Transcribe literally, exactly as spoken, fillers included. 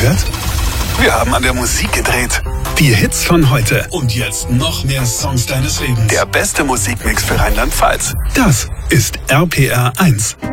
passiert? Wir haben an der Musik gedreht. Die Hits von heute. Und jetzt noch mehr Songs deines Lebens. Der beste Musikmix für Rheinland-Pfalz. Das ist R P R eins.